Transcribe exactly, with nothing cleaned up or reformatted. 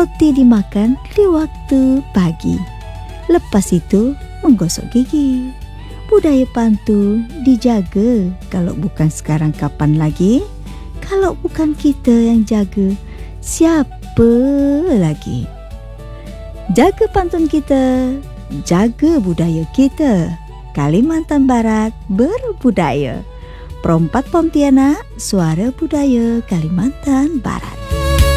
roti dimakan di waktu pagi. Lepas itu menggosok gigi. Budaya pantun dijaga, kalau bukan sekarang kapan lagi? Kalau bukan kita yang jaga, siapa lagi? Jaga pantun kita, jaga budaya kita. Kalimantan Barat berbudaya. Perompat Pontianak, suara budaya Kalimantan Barat.